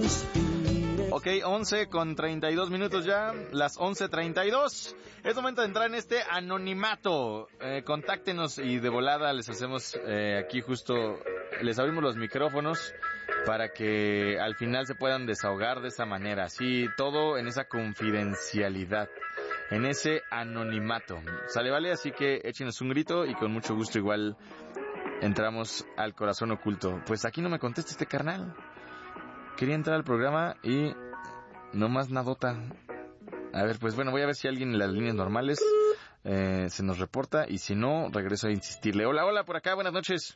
Ok, 11:32 ya, las 11:32. Es momento de entrar en este anonimato. Contáctenos y de volada les hacemos aquí justo, les abrimos los micrófonos para que al final se puedan desahogar de esa manera. Así, todo en esa confidencialidad, en ese anonimato. ¿Sale, vale? Así que échenos un grito y con mucho gusto igual entramos al corazón oculto. Pues aquí no me contesta este carnal. Quería entrar al programa y no más nadota. A ver, pues bueno, voy a ver si alguien en las líneas normales se nos reporta y si no, regreso a insistirle. Hola, hola, por acá, buenas noches.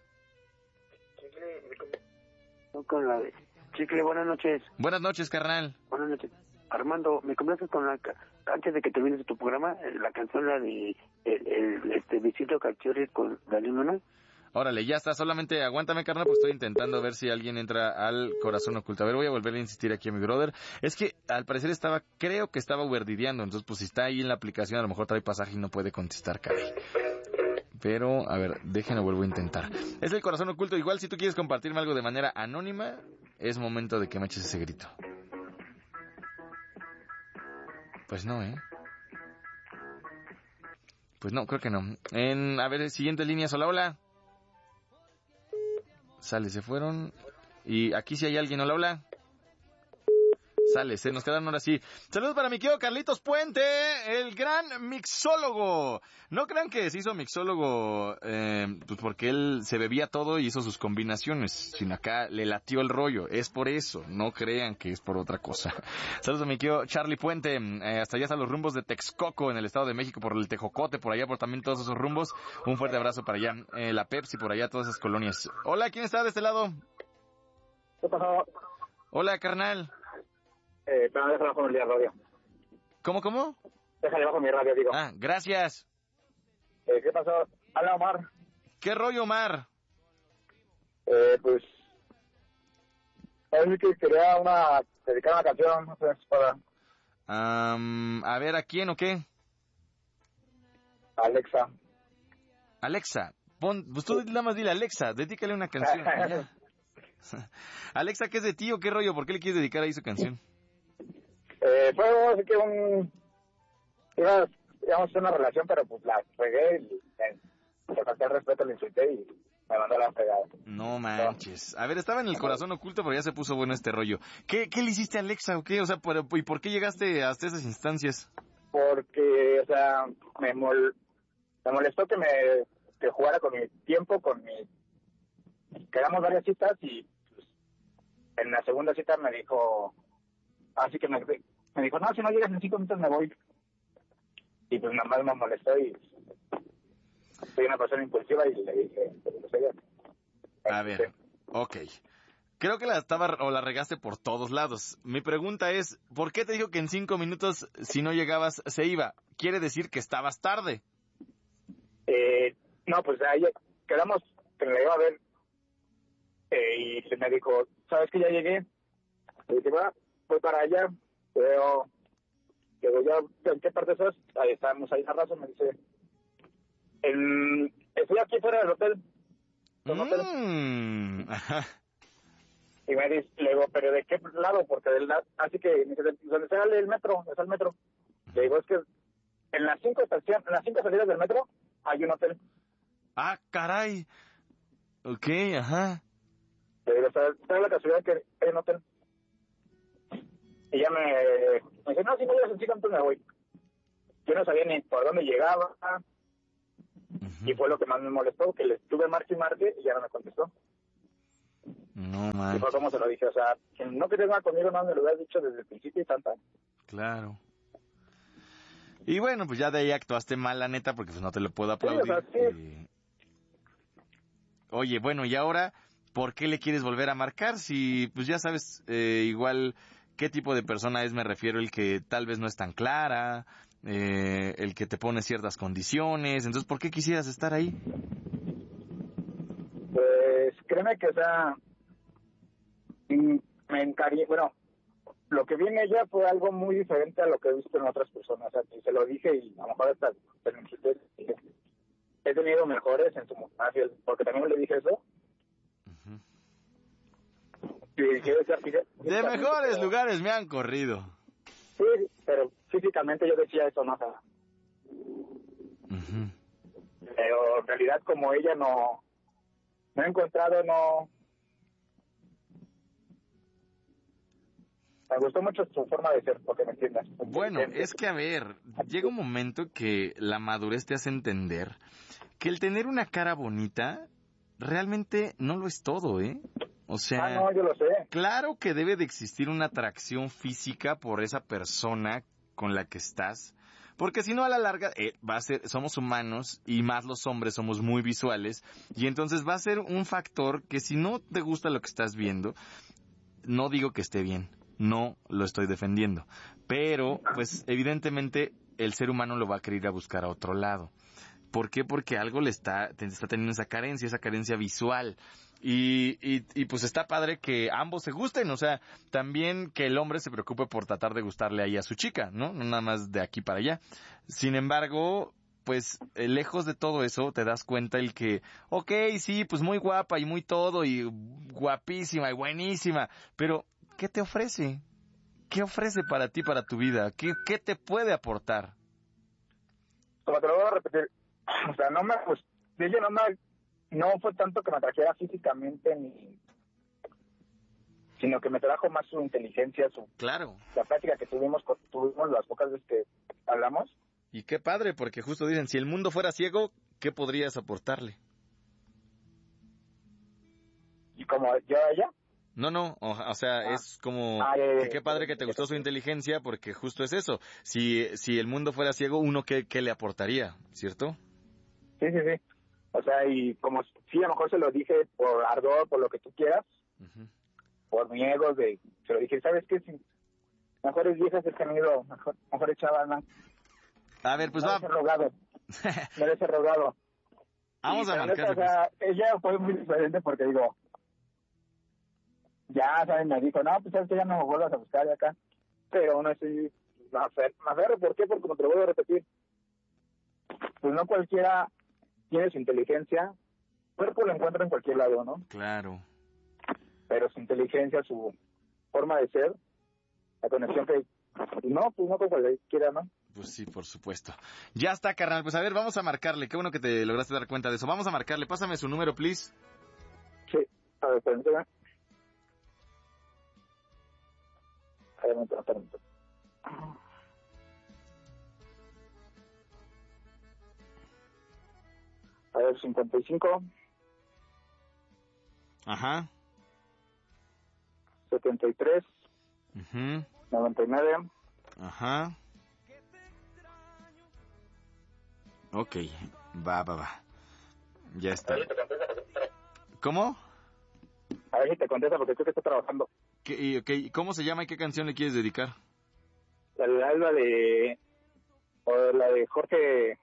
Con la de Chicle, buenas noches. Buenas noches, carnal. Buenas noches. Armando, ¿me complaces con antes de que termines tu programa, la canción, la de Visito Cachorri con Dani Luna? Órale, ya está, solamente aguántame, carnal, pues estoy intentando ver si alguien entra al corazón oculto. A ver, voy a volver a insistir aquí a mi brother. Es que al parecer creo que estaba uberdideando, entonces pues si está ahí en la aplicación a lo mejor trae pasaje y no puede contestar, caray. Pero, a ver, déjenlo, vuelvo a intentar. Es el corazón oculto, igual si tú quieres compartirme algo de manera anónima, es momento de que me eches ese grito. Pues no, Pues no, creo que no. A ver, siguiente línea, hola, hola. Sale, se fueron. Y aquí sí hay alguien, hola, hola. Sale, se nos quedaron ahora sí. Saludos para mi querido Carlitos Puente, el gran mixólogo. No crean que se hizo mixólogo pues porque él se bebía todo y hizo sus combinaciones, sino acá le latió el rollo. Es por eso, no crean que es por otra cosa. Saludos a mi querido Charlie Puente, hasta allá, hasta los rumbos de Texcoco en el Estado de México, por el Tejocote, por allá, por también todos esos rumbos. Un fuerte abrazo para allá, la Pepsi, por allá, todas esas colonias. Hola, ¿quién está de este lado? ¿Qué pasó? Hola, carnal. Pero déjalo bajo mi radio. ¿Cómo? Déjale bajo mi radio, digo. Ah, gracias. ¿Qué pasó? Hola, Omar. ¿Qué rollo, Omar? Pues... A ver, que quería dedicar una canción, no sé, para... A ver, ¿a quién o qué? Alexa. Alexa, pues tú nada más dile, Alexa, dedícale una canción. Alexa, ¿qué es de ti o qué rollo? ¿Por qué le quieres dedicar ahí su canción? Fue así que íbamos a hacer una relación, pero pues la regué y le falté el respeto, le insulté y me mandó la fregada. No manches. A ver, estaba en el corazón oculto, pero ya se puso bueno este rollo. ¿Qué le hiciste a Alexa o qué? O sea, ¿y por qué llegaste hasta esas instancias? Porque, o sea, me molestó que jugara con mi tiempo, quedamos varias citas y pues, en la segunda cita me dijo, así que me dijo, no, si no llegas en 5 minutos me voy. Y pues nada más me molestó y soy una persona impulsiva y le dije, a ver, ok. Creo que la regaste por todos lados. Mi pregunta es, ¿por qué te dijo que en 5 minutos, si no llegabas, se iba? Quiere decir que estabas tarde. No, pues ahí quedamos que me la iba a ver y se me dijo, ¿sabes que ya llegué? Le dije, voy para allá, pero ya, ¿en qué parte estás? Ahí estamos, ahí en la raza, me dice, estoy aquí fuera del hotel. Y me dice, le digo, ¿pero de qué lado? Porque así que me dice, ¿dónde sale el metro? ¿Es el metro? Le digo, es que en las 5 salidas del metro hay un hotel. Ah, caray. Ok, ajá. Le digo, ¿sabes la casualidad que hay un hotel? Y ya me dice, no, si no llegas en 5 minutos me voy. Yo no sabía ni por dónde llegaba. Uh-huh. Y fue lo que más me molestó, que le estuve marque y ya no me contestó. No manches. Y fue como se lo dije, o sea, que no querías nada conmigo, no me lo hubieras dicho desde el principio y tanta. Claro. Y bueno, pues ya de ahí actuaste mal, la neta, porque pues no te lo puedo aplaudir. Sí, o sea, sí. Oye, bueno, y ahora, ¿por qué le quieres volver a marcar? Si, pues ya sabes, igual, qué tipo de persona es, me refiero, el que tal vez no es tan clara, el que te pone ciertas condiciones. Entonces, ¿por qué quisieras estar ahí? Pues, créeme que, o sea, me encariñé, bueno, lo que vi en ella fue algo muy diferente a lo que he visto en otras personas. O sea, y se lo dije y a lo mejor hasta he tenido mejores en su montaje, porque también le dije eso. Uh-huh. De mejores lugares me han corrido. Sí, pero físicamente yo decía eso, ¿no? O sea, pero en realidad como ella no he encontrado, no... Me gustó mucho su forma de ser, porque me entiendas. Bueno, es que a ver, llega un momento que la madurez te hace entender que el tener una cara bonita realmente no lo es todo, ¿eh? O sea, no, yo lo sé. Claro que debe de existir una atracción física por esa persona con la que estás, porque si no a la larga va a ser, somos humanos y más los hombres somos muy visuales y entonces va a ser un factor que si no te gusta lo que estás viendo, no digo que esté bien, no lo estoy defendiendo, pero pues evidentemente el ser humano lo va a querer ir a buscar a otro lado. ¿Por qué? Porque algo te está teniendo esa carencia visual. Y pues está padre que ambos se gusten, o sea, también que el hombre se preocupe por tratar de gustarle ahí a su chica, ¿no? No nada más de aquí para allá. Sin embargo, pues lejos de todo eso te das cuenta el que, ok, sí, pues muy guapa y muy todo y guapísima y buenísima, pero ¿qué te ofrece? ¿Qué ofrece para ti, para tu vida? ¿Qué te puede aportar? Como te lo voy a repetir, o sea, no fue tanto que me atrajera físicamente sino que me trajo más su inteligencia, Claro. La plática que tuvimos las pocas veces que hablamos. Y qué padre, porque justo dicen, si el mundo fuera ciego, ¿qué podrías aportarle? ¿Y como yo a ella? No, o sea, es como que qué padre que te gustó su inteligencia, porque justo es eso. Si el mundo fuera ciego, uno qué le aportaría, ¿cierto? Sí. O sea, y como sí, a lo mejor se lo dije por ardor, por lo que tú quieras, por mi ego, se lo dije, ¿sabes qué? Si mejores viejas he tenido, mejores chavas, ¿no? A ver, pues merece rogado. Merece rogado. Vamos a marcar. O sea, ella fue muy diferente porque digo, ya, ¿saben? Me dijo, no, pues sabes que ya no me vuelvas a buscar de acá. Pero aún así, me aferro, ¿por qué? Porque como te lo voy a repetir, pues no cualquiera tiene su inteligencia, cuerpo lo encuentra en cualquier lado, ¿no? Claro. Pero su inteligencia, su forma de ser, la conexión que... No, pues no con cualquiera, ¿no? Pues sí, por supuesto. Ya está, carnal. Pues a ver, vamos a marcarle. Qué bueno que te lograste dar cuenta de eso. Vamos a marcarle. Pásame su número, please. Sí. A ver, permíteme. Permíteme. A ver, 55. Ajá. 73. 99. Ajá. Ok, va. Ya está. ¿Cómo? A ver si te contesta porque creo que está trabajando. ¿Cómo se llama y qué canción le quieres dedicar? La de Jorge...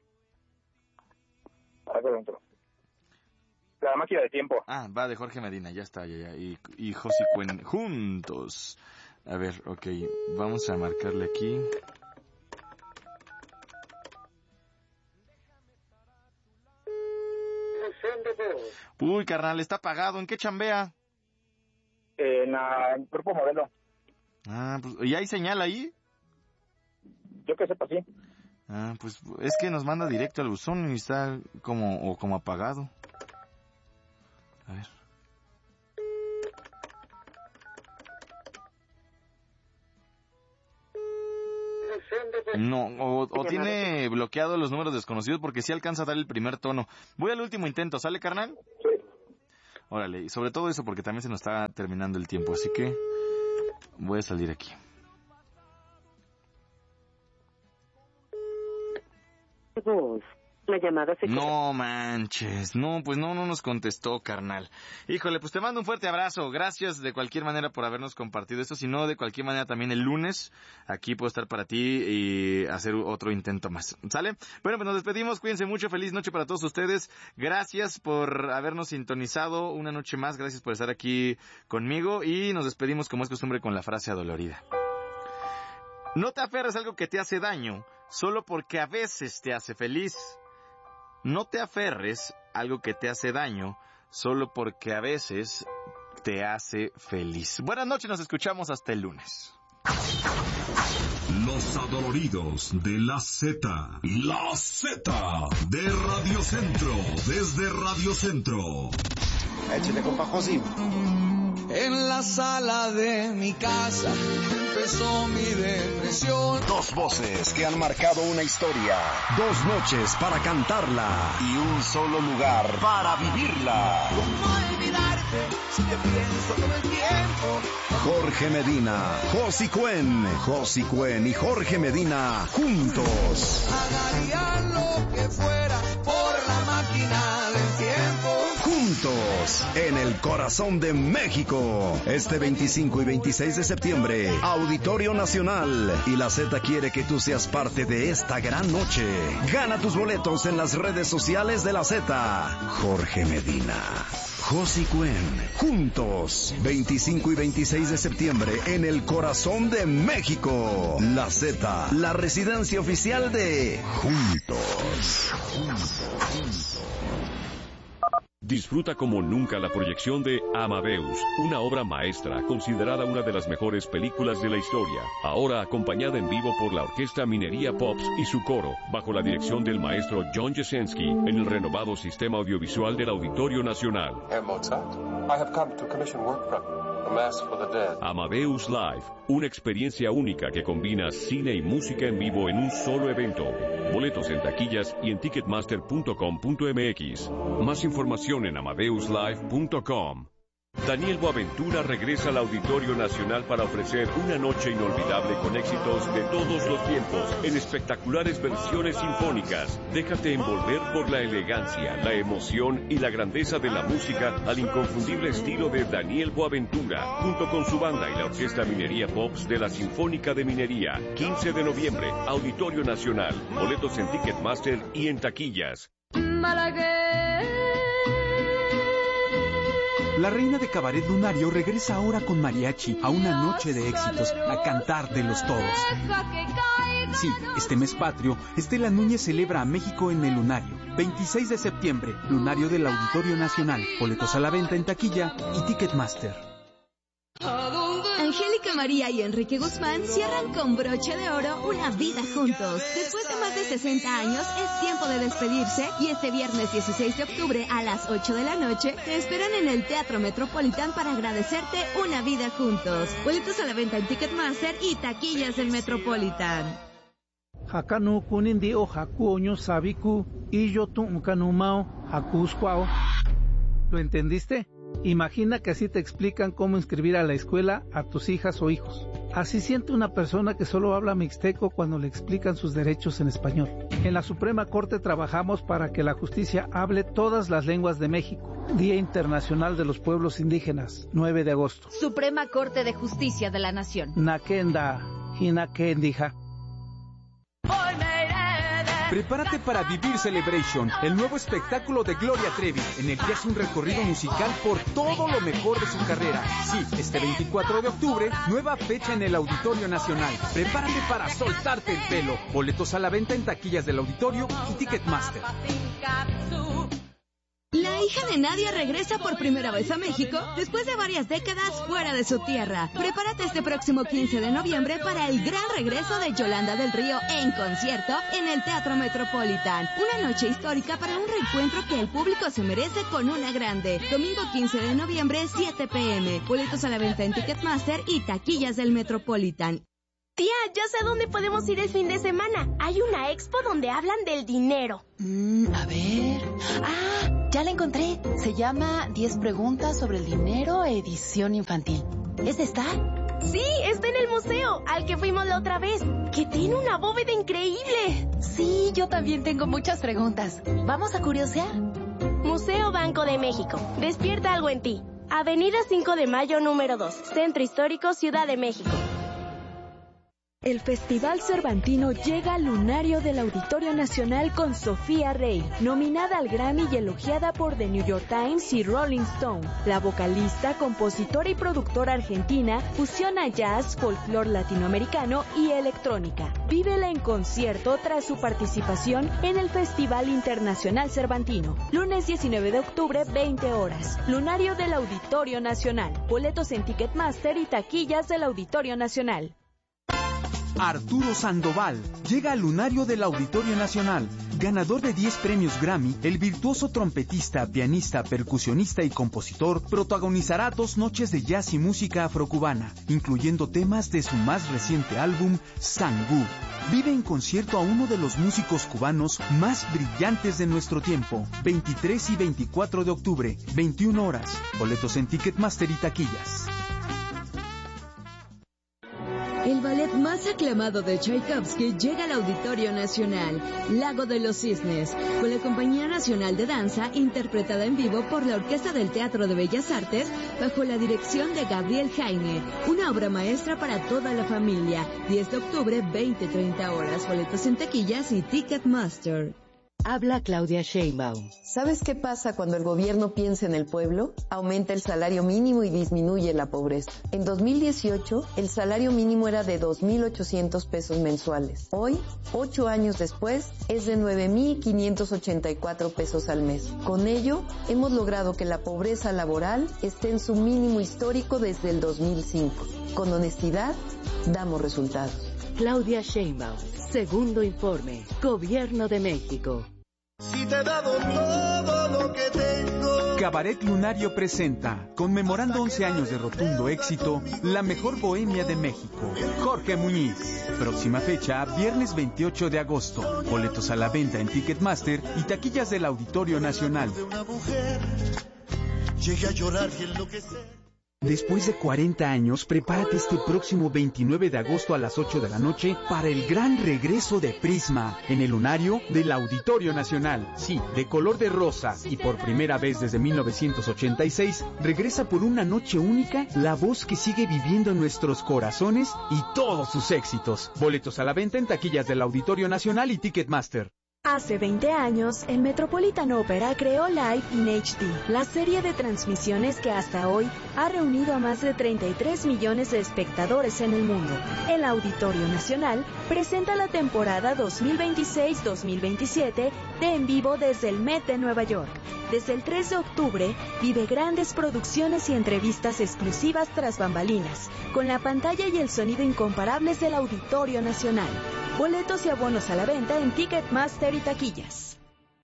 A ver, dentro. La máquina de tiempo. Ah, va de Jorge Medina, ya está, ya. Y Josi Cuen juntos. A ver, ok, vamos a marcarle aquí. Uy, carnal, está apagado. ¿En qué chambea? En el Grupo Modelo. Ah, pues, ¿y hay señal ahí? Yo que sepa, sí. Ah, pues es que nos manda directo al buzón y está como apagado. A ver. No, o tiene bloqueado los números desconocidos porque sí alcanza a dar el primer tono. Voy al último intento, ¿sale, carnal? Sí. Órale, y sobre todo eso porque también se nos está terminando el tiempo, así que voy a salir aquí. La llamada se... No manches, no, pues no nos contestó, carnal. Híjole, pues te mando un fuerte abrazo. Gracias de cualquier manera por habernos compartido esto. Si no, de cualquier manera también el lunes aquí puedo estar para ti y hacer otro intento más. ¿Sale? Bueno, pues nos despedimos. Cuídense mucho. Feliz noche para todos ustedes. Gracias por habernos sintonizado una noche más. Gracias por estar aquí conmigo y nos despedimos como es costumbre con la frase adolorida. No te aferres a algo que te hace daño solo porque a veces te hace feliz. No te aferres a algo que te hace daño solo porque a veces te hace feliz. Buenas noches, nos escuchamos hasta el lunes. Los adoloridos de la Z. La Z de Radio Centro. Desde Radio Centro. Échale, compa José. En la sala de mi casa empezó mi depresión. Dos voces que han marcado una historia. Dos noches para cantarla. Y un solo lugar para vivirla. ¿Cómo olvidarte si te pienso todo el tiempo? Jorge Medina, Josi Cuen y Jorge Medina juntos. Haría lo que fuera por la máquina del tiempo. Juntos, en el corazón de México. Este 25 y 26 de septiembre, Auditorio Nacional. Y la Z quiere que tú seas parte de esta gran noche. Gana tus boletos en las redes sociales de la Z. Jorge Medina, Josi Cuen, juntos, 25 y 26 de septiembre, en el corazón de México. La Z, la residencia oficial de Juntos. Disfruta como nunca la proyección de Amadeus, una obra maestra considerada una de las mejores películas de la historia, ahora acompañada en vivo por la Orquesta Minería Pops y su coro, bajo la dirección del maestro John Jasenski, en el renovado sistema audiovisual del Auditorio Nacional. Herr Mozart, I have come to commission work from you. A Mass for the Dead. Amadeus Live, una experiencia única que combina cine y música en vivo en un solo evento. Boletos en taquillas y en ticketmaster.com.mx. Más información en amadeuslive.com. Daniel Boaventura regresa al Auditorio Nacional para ofrecer una noche inolvidable con éxitos de todos los tiempos en espectaculares versiones sinfónicas. Déjate envolver por la elegancia, la emoción y la grandeza de la música al inconfundible estilo de Daniel Boaventura, junto con su banda y la Orquesta Minería Pops de la Sinfónica de Minería. 15 de noviembre, Auditorio Nacional. Boletos en Ticketmaster y en taquillas. La reina de Cabaret Lunario regresa ahora con mariachi a una noche de éxitos, a cantar de los todos. Sí, este mes patrio, Estela Núñez celebra a México en el Lunario. 26 de septiembre, Lunario del Auditorio Nacional. Boletos a la venta en taquilla y Ticketmaster. Angélica María y Enrique Guzmán cierran con broche de oro una vida juntos. Después de más de 60 años, es tiempo de despedirse y este viernes 16 de octubre a las 8 de la noche te esperan en el Teatro Metropolitan para agradecerte una vida juntos. Boletos a la venta en Ticketmaster y taquillas del Metropolitan. Hakanu kunindi o hakuoño sabiku y yo tu kanumao hakusquao. ¿Lo entendiste? Imagina que así te explican cómo inscribir a la escuela a tus hijas o hijos. Así siente una persona que solo habla mixteco cuando le explican sus derechos en español. En la Suprema Corte trabajamos para que la justicia hable todas las lenguas de México. Día Internacional de los Pueblos Indígenas, 9 de agosto. Suprema Corte de Justicia de la Nación. Nakenda, hinakendija. Prepárate para vivir Celebration, el nuevo espectáculo de Gloria Trevi, en el que hace un recorrido musical por todo lo mejor de su carrera. Sí, este 24 de octubre, nueva fecha en el Auditorio Nacional. Prepárate para soltarte el pelo. Boletos a la venta en taquillas del Auditorio y Ticketmaster. La hija de Nadia regresa por primera vez a México después de varias décadas fuera de su tierra. Prepárate este próximo 15 de noviembre para el gran regreso de Yolanda del Río en concierto en el Teatro Metropolitan. Una noche histórica para un reencuentro que el público se merece con una grande. Domingo 15 de noviembre, 7 p.m. Boletos a la venta en Ticketmaster y taquillas del Metropolitan. Tía, ya sé dónde podemos ir el fin de semana. Hay una expo donde hablan del dinero. A ver... ¡Ah! Ya la encontré. Se llama 10 preguntas sobre el dinero, edición infantil. ¿Es esta? Sí, está en el museo, al que fuimos la otra vez, que tiene una bóveda increíble. Sí, yo también tengo muchas preguntas. ¿Vamos a curiosear? Museo Banco de México. Despierta algo en ti. Avenida 5 de Mayo, número 2. Centro Histórico, Ciudad de México. El Festival Cervantino llega al lunario del Auditorio Nacional con Sofía Rey, nominada al Grammy y elogiada por The New York Times y Rolling Stone. La vocalista, compositora y productora argentina fusiona jazz, folclore latinoamericano y electrónica. Vívela en concierto tras su participación en el Festival Internacional Cervantino. Lunes 19 de octubre, 20 horas. Lunario del Auditorio Nacional. Boletos en Ticketmaster y taquillas del Auditorio Nacional. Arturo Sandoval llega al lunario del Auditorio Nacional. Ganador de 10 premios Grammy, el virtuoso trompetista, pianista, percusionista y compositor protagonizará 2 noches de jazz y música afrocubana, incluyendo temas de su más reciente álbum, Sangú. Vive en concierto a uno de los músicos cubanos más brillantes de nuestro tiempo. 23 y 24 de octubre, 21 horas. Boletos en Ticketmaster y taquillas. El ballet más aclamado de Tchaikovsky llega al Auditorio Nacional, Lago de los Cisnes, con la Compañía Nacional de Danza, interpretada en vivo por la Orquesta del Teatro de Bellas Artes, bajo la dirección de Gabriel Jaime. Una obra maestra para toda la familia. 10 de octubre, 20-30 horas. Boletos en taquillas y Ticketmaster. Habla Claudia Sheinbaum. ¿Sabes qué pasa cuando el gobierno piensa en el pueblo? Aumenta el salario mínimo y disminuye la pobreza. En 2018, el salario mínimo era de 2.800 pesos mensuales. Hoy, 8 años después, es de 9.584 pesos al mes. Con ello, hemos logrado que la pobreza laboral esté en su mínimo histórico desde el 2005. Con honestidad, damos resultados. Claudia Sheinbaum, segundo informe, Gobierno de México. Si te he dado todo lo que tengo. Cabaret Lunario presenta, conmemorando 11 años de rotundo éxito, la mejor bohemia de México, Jorge Muñiz. Próxima fecha, viernes 28 de agosto. Boletos a la venta en Ticketmaster y taquillas del Auditorio Nacional. Llegué a llorar y enloquecer. Después de 40 años, prepárate este próximo 29 de agosto a las 8 de la noche para el gran regreso de Prisma en el lunario del Auditorio Nacional. Sí, de color de rosa y por primera vez desde 1986, regresa por una noche única la voz que sigue viviendo en nuestros corazones y todos sus éxitos. Boletos a la venta en taquillas del Auditorio Nacional y Ticketmaster. Hace 20 años, el Metropolitan Opera creó Live in HD, la serie de transmisiones que hasta hoy ha reunido a más de 33 millones de espectadores en el mundo. El Auditorio Nacional presenta la temporada 2026-2027 de En Vivo desde el Met de Nueva York. Desde el 3 de octubre, vive grandes producciones y entrevistas exclusivas tras bambalinas, con la pantalla y el sonido incomparables del Auditorio Nacional. Boletos y abonos a la venta en Ticketmaster y taquillas.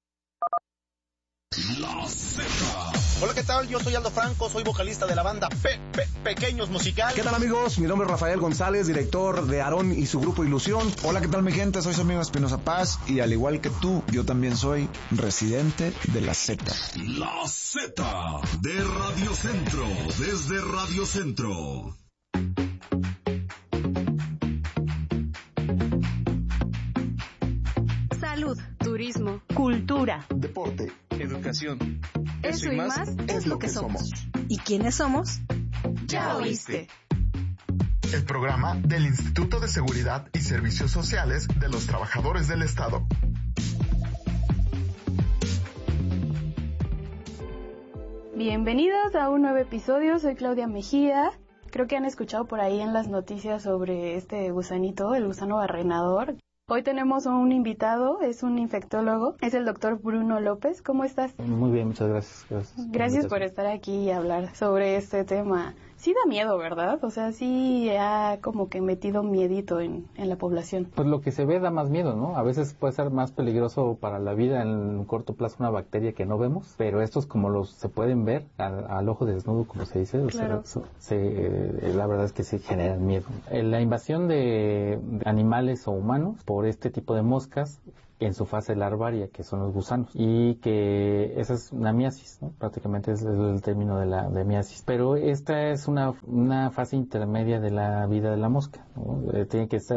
La Z. Hola, ¿qué tal? Yo soy Aldo Franco, soy vocalista de la banda Pequeños Musical. ¿Qué tal, amigos? Mi nombre es Rafael González, director de Aarón y su grupo Ilusión. Hola, ¿qué tal, mi gente? Soy su amigo Espinosa Paz y al igual que tú, yo también soy residente de la Z. La Z de Radio Centro, desde Radio Centro. Salud, turismo, cultura, deporte, educación. Eso y más es lo que somos. ¿Y quiénes somos? Ya oíste. El programa del Instituto de Seguridad y Servicios Sociales de los Trabajadores del Estado. Bienvenidos a un nuevo episodio, soy Claudia Mejía. Creo que han escuchado por ahí en las noticias sobre este gusanito, el gusano barrenador. Hoy tenemos un invitado, es un infectólogo, es el doctor Bruno López. ¿Cómo estás? Muy bien, muchas gracias. Gracias por estar aquí y hablar sobre este tema. Sí da miedo, ¿verdad? O sea, sí ha como que metido miedito en la población. Pues lo que se ve da más miedo, ¿no? A veces puede ser más peligroso para la vida en un corto plazo una bacteria que no vemos, pero estos como se pueden ver al ojo desnudo, como se dice, claro. La verdad es que sí generan miedo. La invasión de animales o humanos por este tipo de moscas en su fase larvaria, que son los gusanos, y que esa es una miasis, ¿no? Prácticamente es el término de miasis. Pero esta es una fase intermedia de la vida de la mosca, ¿no? Tiene que estar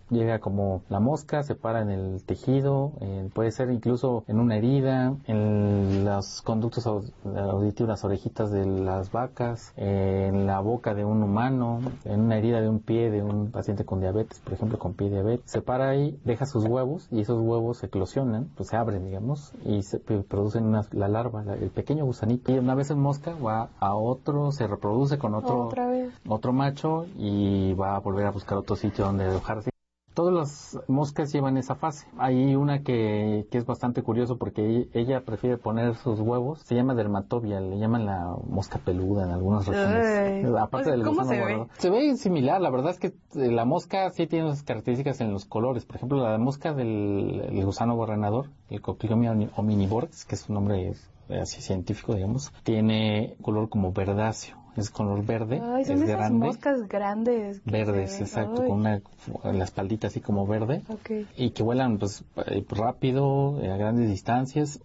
Llega como la mosca, se para en el tejido, puede ser incluso en una herida, en los conductos auditivos, las orejitas de las vacas, en la boca de un humano, en una herida de un pie de un paciente con diabetes, por ejemplo, con pie diabetes. Se para ahí, deja sus huevos y esos huevos eclosionan, pues se abren, digamos, y se producen la larva, el pequeño gusanito. Y una vez en mosca va a otro, se reproduce con otro macho y va a volver a buscar otro sitio donde alojarse. Todas las moscas llevan esa fase. Hay una que es bastante curioso porque ella prefiere poner sus huevos. Se llama dermatobia, le llaman la mosca peluda en algunas regiones. Aparte del ¿cómo gusano se ve? guardador. Se ve similar, la verdad es que la mosca sí tiene unas características en los colores. Por ejemplo, la mosca del gusano barrenador, el Cocliomia omnivorens, que es un nombre así científico, digamos, tiene color como verdáceo. Es color verde, Ay, son es esas grande. moscas grandes. Verdes, exacto, con la espaldita así como verde. Okay. Y que vuelan pues rápido, a grandes distancias.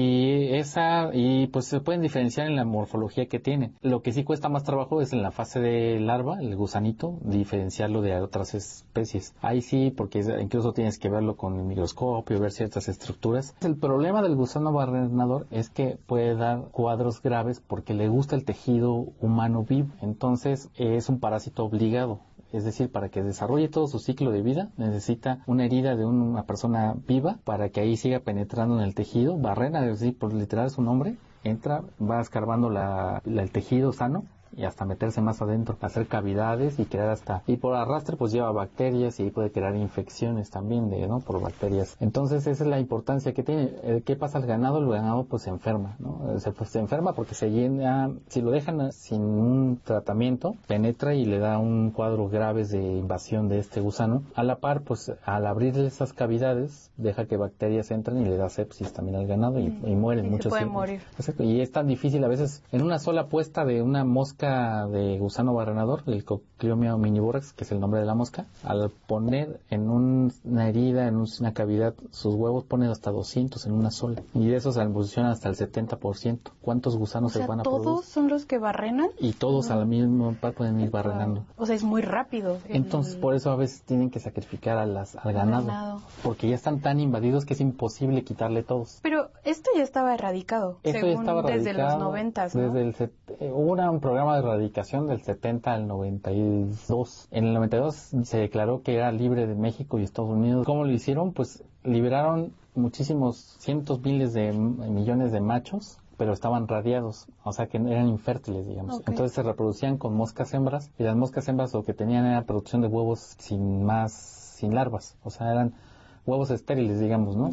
Y pues se pueden diferenciar en la morfología que tienen. Lo que sí cuesta más trabajo es en la fase de larva, el gusanito, diferenciarlo de otras especies. Ahí sí, porque incluso tienes que verlo con el microscopio, ver ciertas estructuras. El problema del gusano barrenador es que puede dar cuadros graves porque le gusta el tejido humano vivo. Entonces es un parásito obligado. Es decir, para que desarrolle todo su ciclo de vida, necesita una herida de una persona viva para que ahí siga penetrando en el tejido. Barrena, es decir, por literal su nombre, entra, va escarbando el tejido sano y hasta meterse más adentro, hacer cavidades y crear y por arrastre pues lleva bacterias y puede crear infecciones también por bacterias. Entonces esa es la importancia que tiene. ¿Qué pasa al ganado? El ganado pues se enferma, ¿no? Se enferma porque se llena, si lo dejan sin un tratamiento, penetra y le da un cuadro grave de invasión de este gusano. A la par, pues al abrir esas cavidades, deja que bacterias entren y le da sepsis también al ganado y mueren muchos. Se pueden morir. Exacto. Y es tan difícil a veces en una sola puesta de una mosca de gusano barrenador, el Cocliomia omnivorens, que es el nombre de la mosca, al poner en una herida, en una cavidad, sus huevos ponen hasta 200 en una sola. Y de esos se evolucionan hasta el 70%. ¿Cuántos gusanos se van a producir? ¿Todos son los que barrenan? Y todos al mismo par pueden ir barrenando. O sea, es muy rápido. Entonces, por eso a veces tienen que sacrificar al ganado. Porque ya están tan invadidos que es imposible quitarle todos. Pero esto ya estaba erradicado. Desde los 90, ¿no? Hubo un programa de erradicación del 70 al 92. En el 92 se declaró que era libre de México y Estados Unidos. ¿Cómo lo hicieron? Pues liberaron muchísimos cientos miles de millones de machos, pero estaban radiados, o sea que eran infértiles, digamos. Okay. Entonces se reproducían con moscas hembras, y las moscas hembras lo que tenían era producción de huevos sin larvas, o sea, eran huevos estériles, digamos, ¿no?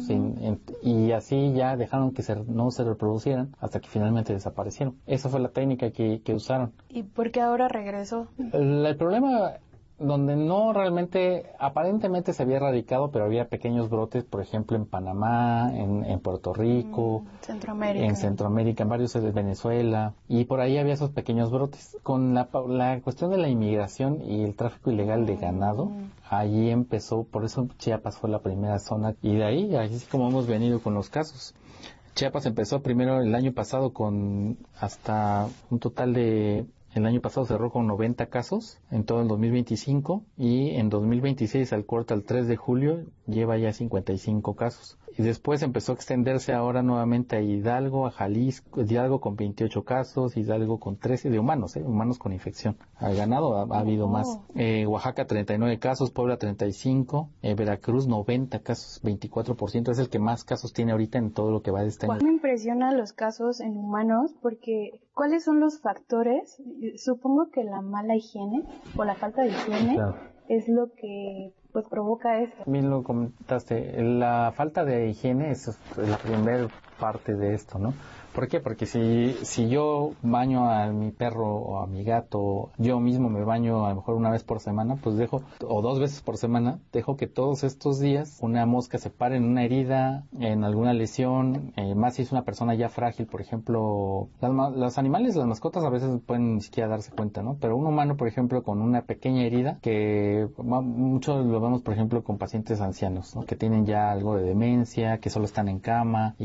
Y así ya dejaron que no se reproducieran hasta que finalmente desaparecieron. Esa fue la técnica que usaron. ¿Y por qué ahora regresó? El problema donde no realmente, aparentemente se había erradicado, pero había pequeños brotes, por ejemplo, en Panamá, en Puerto Rico, en Centroamérica, en varios de Venezuela, y por ahí había esos pequeños brotes. Con la cuestión de la inmigración y el tráfico ilegal de ganado, allí empezó, por eso Chiapas fue la primera zona, y de ahí, así como hemos venido con los casos. Chiapas empezó primero el año pasado con hasta un total de... El año pasado cerró con 90 casos en todo el 2025 y en 2026 al 3 de julio lleva ya 55 casos. Y después empezó a extenderse ahora nuevamente a Hidalgo, a Jalisco, Hidalgo con 28 casos, Hidalgo con 13 de humanos con infección. Al ganado ha habido más. Oaxaca 39 casos, Puebla 35, Veracruz 90 casos, 24%. Es el que más casos tiene ahorita en todo lo que va de este año. Me impresionan los casos en humanos porque ¿cuáles son los factores? Supongo que la mala higiene o la falta de higiene es lo que pues provoca esto. Bien lo comentaste, la falta de higiene es la primera parte de esto, ¿no? ¿Por qué? Porque si yo baño a mi perro o a mi gato, yo mismo me baño a lo mejor una vez por semana, pues o 2 veces por semana, dejo que todos estos días una mosca se pare en una herida, en alguna lesión, más si es una persona ya frágil, por ejemplo, los animales, las mascotas a veces pueden ni siquiera darse cuenta, ¿no? Pero un humano, por ejemplo, con una pequeña herida, que mucho lo vemos, por ejemplo, con pacientes ancianos, ¿no? Que tienen ya algo de demencia, que solo están en cama y que pueden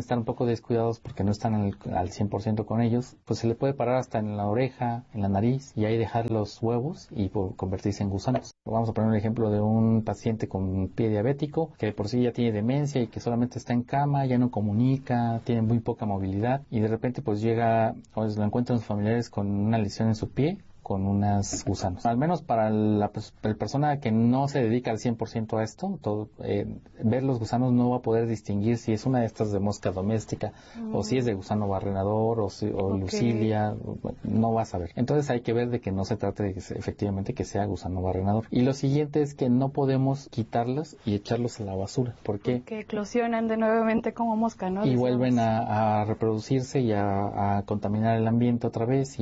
estar un poco descuidados porque no están al 100% con ellos, pues se le puede parar hasta en la oreja, en la nariz, y ahí dejar los huevos y convertirse en gusanos. Vamos a poner un ejemplo de un paciente con pie diabético que de por sí ya tiene demencia y que solamente está en cama, ya no comunica, tiene muy poca movilidad, y de repente pues llega, o lo encuentran sus familiares con una lesión en su pie, con unos gusanos. Al menos para la persona que no se dedica al 100% a esto, ver los gusanos no va a poder distinguir si es una de estas de mosca doméstica o si es de gusano barrenador o lucilia, no va a saber. Entonces hay que ver de que no se trate de que efectivamente que sea gusano barrenador. Y lo siguiente es que no podemos quitarlos y echarlos a la basura. ¿Por qué? Que eclosionan de nuevamente como mosca, ¿no? Y vuelven a reproducirse y a contaminar el ambiente otra vez y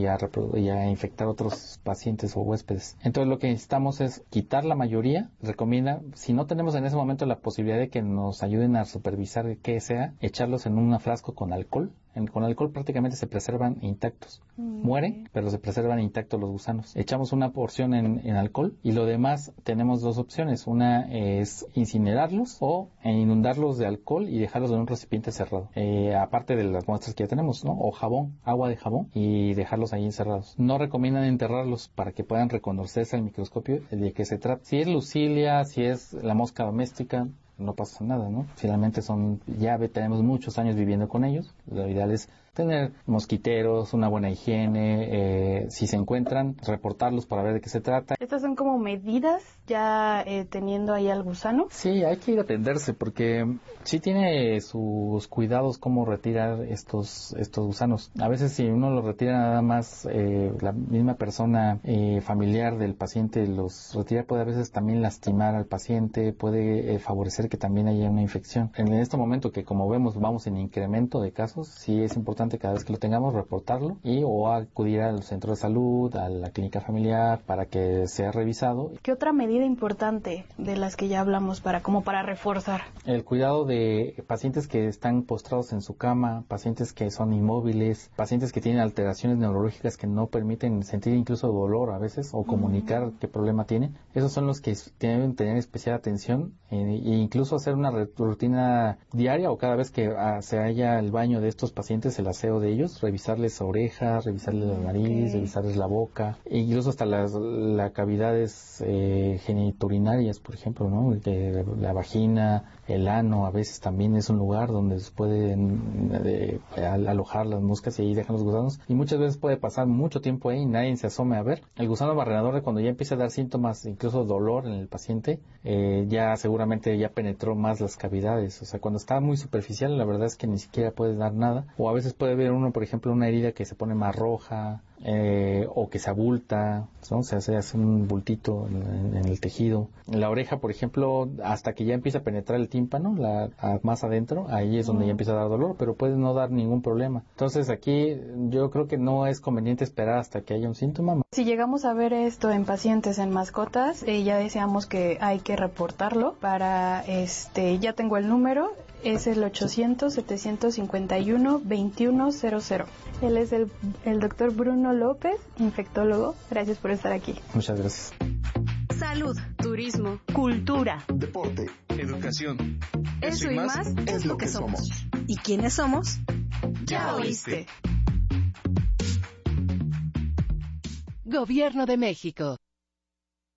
a infectar otros pacientes o huéspedes. Entonces lo que necesitamos es quitar la mayoría. Recomienda, si no tenemos en ese momento la posibilidad de que nos ayuden a supervisar qué sea, echarlos en un frasco con alcohol. Con alcohol prácticamente se preservan intactos. Mueren, pero se preservan intactos los gusanos. Echamos una porción en alcohol y lo demás tenemos dos opciones. Una es incinerarlos o inundarlos de alcohol y dejarlos en un recipiente cerrado. Aparte de las muestras que ya tenemos, ¿no? O jabón, agua de jabón, y dejarlos ahí encerrados. No recomiendan enterrarlos para que puedan reconocerse al microscopio de qué se trata. Si es lucilia, si es la mosca doméstica, no pasa nada, ¿no? Finalmente tenemos muchos años viviendo con ellos. Lo ideal es tener mosquiteros, una buena higiene, si se encuentran, reportarlos para ver de qué se trata. ¿Estas son como medidas ya teniendo ahí al gusano? Sí, hay que ir a atenderse porque sí tiene sus cuidados cómo retirar estos gusanos. A veces si uno los retira nada más, la misma persona familiar del paciente los retira, puede a veces también lastimar al paciente, puede favorecer que también haya una infección. En este momento que como vemos vamos en incremento de casos, sí es importante cada vez que lo tengamos reportarlo o acudir al centro de salud, a la clínica familiar para que sea revisado. ¿Qué otra medida importante de las que ya hablamos para reforzar? El cuidado de pacientes que están postrados en su cama, pacientes que son inmóviles, pacientes que tienen alteraciones neurológicas que no permiten sentir incluso dolor a veces o comunicar qué problema tienen. Esos son los que deben tener especial atención e incluso hacer una rutina diaria o cada vez que se haya el baño de estos pacientes, el aseo de ellos, revisarles orejas, revisarles la nariz, revisarles la boca, e incluso hasta las cavidades genitourinarias, por ejemplo, ¿no? La vagina, el ano, a veces también es un lugar donde se pueden alojar las moscas y ahí dejan los gusanos, y muchas veces puede pasar mucho tiempo ahí y nadie se asome a ver. El gusano barrenador, cuando ya empieza a dar síntomas, incluso dolor en el paciente, ya seguramente ya penetró más las cavidades. O sea, cuando está muy superficial, la verdad es que ni siquiera puede dar nada, o a veces puede ver uno, por ejemplo, una herida que se pone más roja, o que se abulta, ¿no? Se hace un bultito en el tejido. En la oreja, por ejemplo, hasta que ya empieza a penetrar el tímpano, más adentro, ahí es donde ya empieza a dar dolor, pero puede no dar ningún problema. Entonces aquí yo creo que no es conveniente esperar hasta que haya un síntoma. Si llegamos a ver esto en pacientes, en mascotas, ya decíamos que hay que reportarlo para, ya tengo el número, es el 800-751-2100. Él es el doctor Bruno López, infectólogo. Gracias por estar aquí. Muchas gracias. Salud, turismo, cultura, deporte, educación. Eso y más es lo que somos. ¿Y quiénes somos? Ya oíste. Gobierno de México.